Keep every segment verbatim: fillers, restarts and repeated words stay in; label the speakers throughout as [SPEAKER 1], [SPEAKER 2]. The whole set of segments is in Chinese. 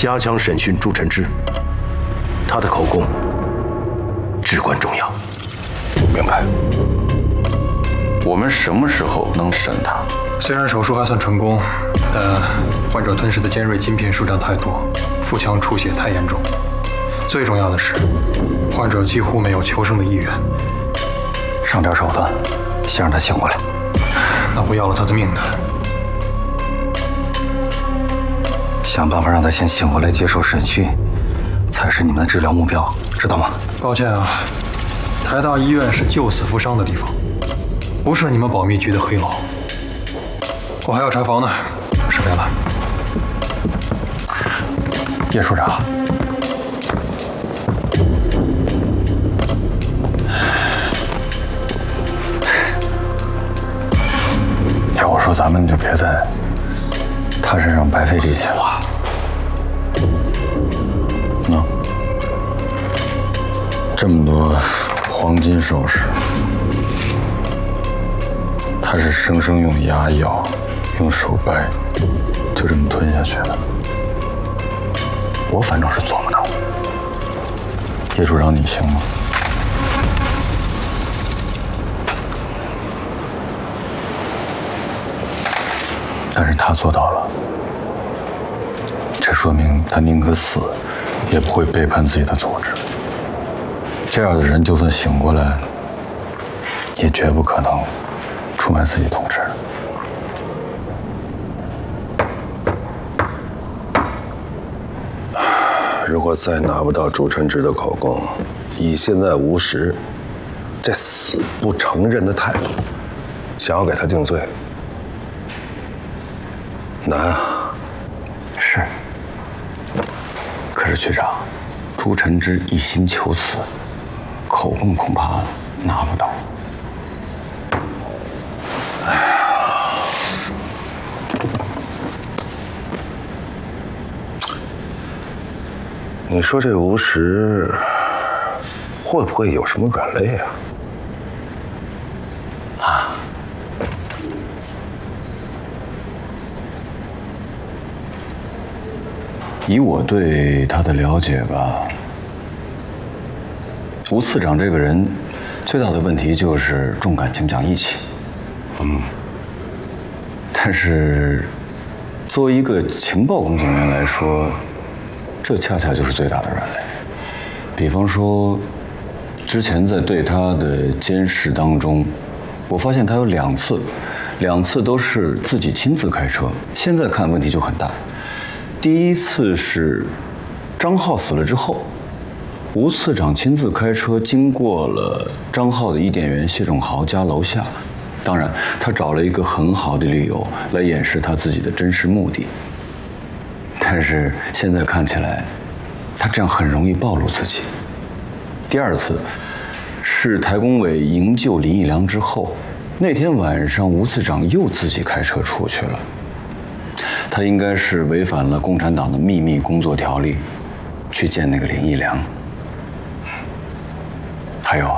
[SPEAKER 1] 加强审讯朱晨之，他的口供至关重要。
[SPEAKER 2] 明白。
[SPEAKER 3] 我们什么时候能审他？
[SPEAKER 4] 虽然手术还算成功，但患者吞噬的尖锐晶片数量太多，腹腔出血太严重。最重要的是，患者几乎没有求生的意愿。
[SPEAKER 2] 上点手段，先让他醒过来。
[SPEAKER 4] 那会要了他的命的。
[SPEAKER 2] 想办法让他先醒过来接受审讯，才是你们的治疗目标，知道吗？
[SPEAKER 4] 抱歉啊，台大医院是救死扶伤的地方，不是你们保密局的黑牢。我还要查房呢，时间了。
[SPEAKER 2] 叶处长，要我说，咱们就别在他身上白费力气了。那这么多黄金首饰，他是生生用牙咬、用手掰，就这么吞下去的。我反正是做不到。叶处长，你行吗？但是他做到了，这说明他宁可死，也不会背叛自己的组织。这样的人，就算醒过来，也绝不可能出卖自己同志。
[SPEAKER 5] 如果再拿不到朱晨之的口供，以现在吴石这死不承认的态度，想要给他定罪，难啊。
[SPEAKER 2] 是。可是局长，朱晨之一心求死，口供恐怕拿不到。
[SPEAKER 5] 哎呀，你说这吴石会不会有什么软肋啊？
[SPEAKER 2] 啊？以我对他的了解吧，吴次长这个人最大的问题就是重感情、讲义气。嗯。但是，作为一个情报工作人员来说，这恰恰就是最大的软肋。比方说，之前在对他的监视当中，我发现他有两次，两次都是自己亲自开车。现在看问题就很大。第一次是张浩死了之后，吴次长亲自开车经过了张浩的伊甸园谢仲豪家楼下。当然，他找了一个很好的理由来掩饰他自己的真实目的。但是现在看起来，他这样很容易暴露自己。第二次是台工委营救林义良之后，那天晚上吴次长又自己开车出去了。他应该是违反了共产党的秘密工作条例，去见那个林义良。还有，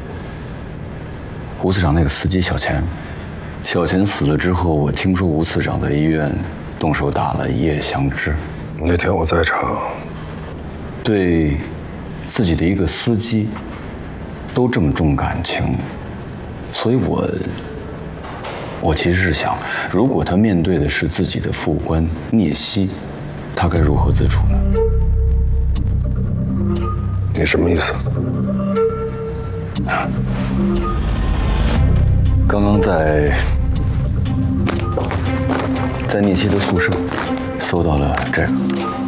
[SPEAKER 2] 吴次长那个司机小钱，小钱死了之后，我听说吴次长在医院动手打了叶祥之。
[SPEAKER 5] 那天我在场。
[SPEAKER 2] 对自己的一个司机都这么重感情，所以我我其实是想，如果他面对的是自己的副官聂曦，他该如何自处呢？
[SPEAKER 5] 你什么意思？
[SPEAKER 2] 刚刚在在聂曦的宿舍搜到了这个。